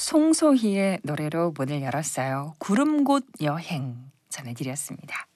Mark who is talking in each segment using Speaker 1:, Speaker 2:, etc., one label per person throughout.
Speaker 1: 송소희의 노래로 문을 열었어요. 구름곳 여행 전해드렸습니다.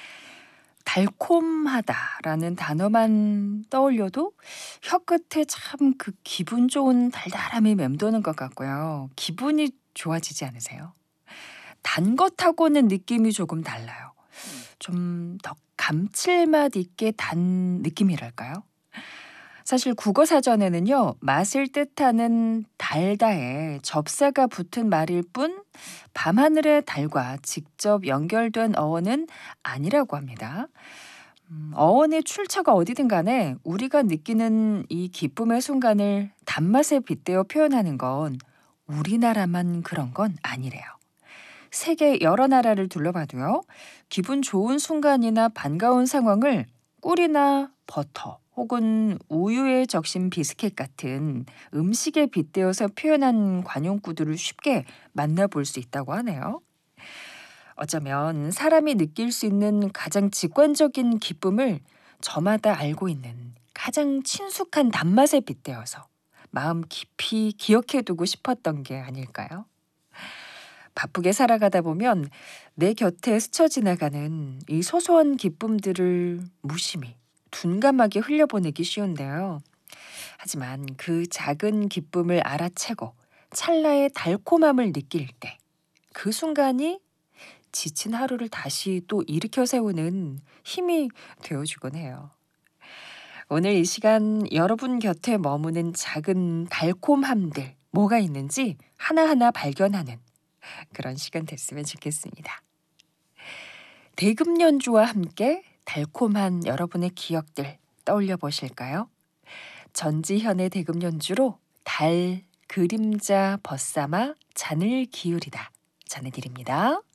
Speaker 1: 달콤하다라는 단어만 떠올려도 혀끝에 참 그 기분 좋은 달달함이 맴도는 것 같고요. 기분이 좋아지지 않으세요? 단 것하고는 느낌이 조금 달라요. 좀 더 감칠맛 있게 단 느낌이랄까요? 사실 국어 사전에는요, 맛을 뜻하는 달다에 접사가 붙은 말일 뿐 밤하늘의 달과 직접 연결된 어원은 아니라고 합니다. 어원의 출처가 어디든 간에 우리가 느끼는 이 기쁨의 순간을 단맛에 빗대어 표현하는 건 우리나라만 그런 건 아니래요. 세계 여러 나라를 둘러봐도요, 기분 좋은 순간이나 반가운 상황을 꿀이나 버터 혹은 우유에 적신 비스켓 같은 음식에 빗대어서 표현한 관용구들을 쉽게 만나볼 수 있다고 하네요. 어쩌면 사람이 느낄 수 있는 가장 직관적인 기쁨을 저마다 알고 있는 가장 친숙한 단맛에 빗대어서 마음 깊이 기억해두고 싶었던 게 아닐까요? 바쁘게 살아가다 보면 내 곁에 스쳐 지나가는 이 소소한 기쁨들을 무심히 둔감하게 흘려보내기 쉬운데요. 하지만 그 작은 기쁨을 알아채고 찰나의 달콤함을 느낄 때 그 순간이 지친 하루를 다시 또 일으켜 세우는 힘이 되어주곤 해요. 오늘 이 시간 여러분 곁에 머무는 작은 달콤함들 뭐가 있는지 하나하나 발견하는 그런 시간 됐으면 좋겠습니다. 대금 연주와 함께 달콤한 여러분의 기억들 떠올려 보실까요? 전지현의 대금 연주로 달, 그림자, 벗삼아, 잔을 기울이다 전해드립니다.